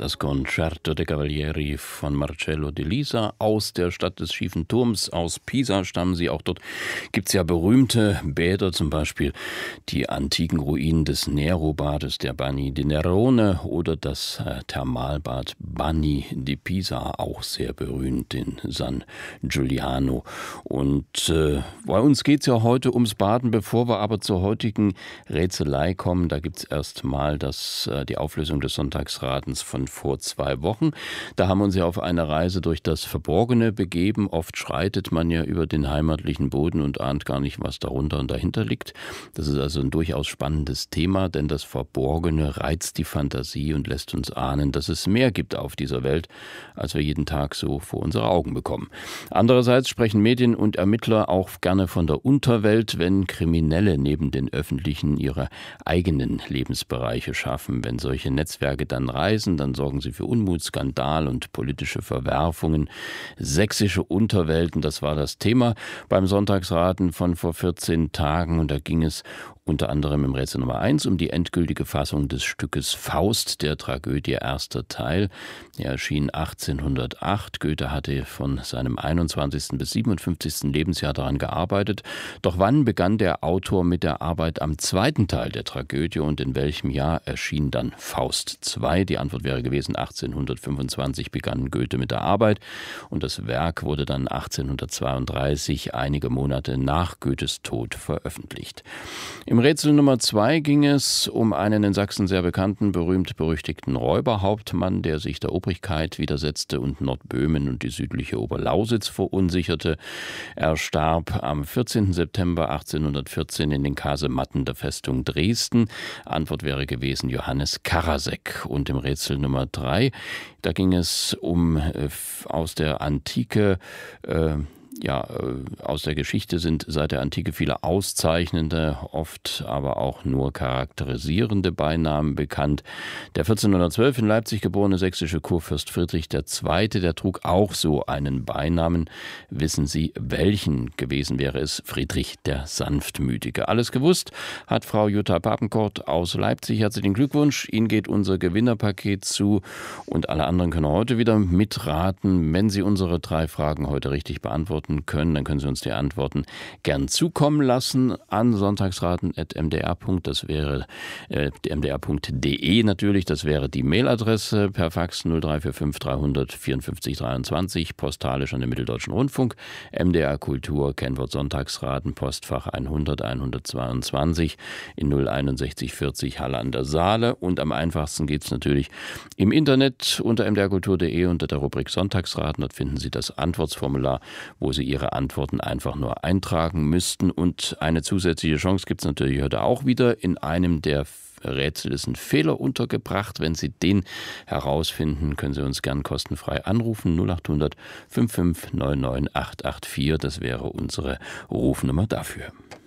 Das Concerto de Cavalieri von Marcello de Lisa aus der Stadt des schiefen Turms, aus Pisa stammen sie. Auch dort gibt es ja berühmte Bäder, zum Beispiel die antiken Ruinen des Nero-Bades, der Bagni di Nerone, oder das Thermalbad Bagni di Pisa, auch sehr berühmt in San Giuliano. Und bei uns geht es ja heute ums Baden. Bevor wir aber zur heutigen Rätselei kommen, da gibt es erst mal die Auflösung des Sonntagsratens von vor 2 Wochen. Da haben wir uns ja auf eine Reise durch das Verborgene begeben. Oft schreitet man ja über den heimatlichen Boden und ahnt gar nicht, was darunter und dahinter liegt. Das ist also ein durchaus spannendes Thema, denn das Verborgene reizt die Fantasie und lässt uns ahnen, dass es mehr gibt auf dieser Welt, als wir jeden Tag so vor unsere Augen bekommen. Andererseits sprechen Medien und Ermittler auch gerne von der Unterwelt, wenn Kriminelle neben den öffentlichen ihre eigenen Lebensbereiche schaffen. Wenn solche Netzwerke dann reisen, dann sorgen sie für Unmut, Skandal und politische Verwerfungen. Sächsische Unterwelten, das war das Thema beim Sonntagsraten von vor 14 Tagen. Und da ging es unter anderem im Rätsel Nummer 1 um die endgültige Fassung des Stückes Faust, der Tragödie, erster Teil. Er erschien 1808. Goethe hatte von seinem 21. bis 57. Lebensjahr daran gearbeitet. Doch wann begann der Autor mit der Arbeit am zweiten Teil der Tragödie und in welchem Jahr erschien dann Faust II? Die Antwort wäre gewesen, 1825 begann Goethe mit der Arbeit und das Werk wurde dann 1832, einige Monate nach Goethes Tod, veröffentlicht. Im Rätsel Nummer 2 ging es um einen in Sachsen sehr bekannten, berühmt-berüchtigten Räuberhauptmann, der sich der Obrigkeit widersetzte und Nordböhmen und die südliche Oberlausitz verunsicherte. Er starb am 14. September 1814 in den Kasematten der Festung Dresden. Antwort wäre gewesen Johannes Karasek. Und im Rätsel Nummer 3, da ging es um aus der Antike, aus der Geschichte sind seit der Antike viele auszeichnende, oft aber auch nur charakterisierende Beinamen bekannt. Der 1412 in Leipzig geborene sächsische Kurfürst Friedrich II., der trug auch so einen Beinamen. Wissen Sie, welchen gewesen wäre es? Friedrich der Sanftmütige. Alles gewusst hat Frau Jutta Papenkort aus Leipzig. Herzlichen Glückwunsch. Ihnen geht unser Gewinnerpaket zu und alle anderen können heute wieder mitraten. Wenn Sie unsere 3 Fragen heute richtig beantworten können, dann können Sie uns die Antworten gern zukommen lassen an sonntagsraten@mdr. Das wäre mdr.de natürlich, das wäre die Mailadresse, per Fax 0345 300 54 23, postalisch an den Mitteldeutschen Rundfunk, MDR Kultur, Kennwort Sonntagsraten, Postfach 100 122 in 06140 Halle an der Saale, und am einfachsten geht es natürlich im Internet unter mdrkultur.de unter der Rubrik Sonntagsraten. Dort finden Sie das Antwortformular, wo Sie Ihre Antworten einfach nur eintragen müssten. Und eine zusätzliche Chance gibt es natürlich heute auch wieder. In einem der Rätsel ist ein Fehler untergebracht. Wenn Sie den herausfinden, können Sie uns gern kostenfrei anrufen. 0800 55 99 884. Das wäre unsere Rufnummer dafür.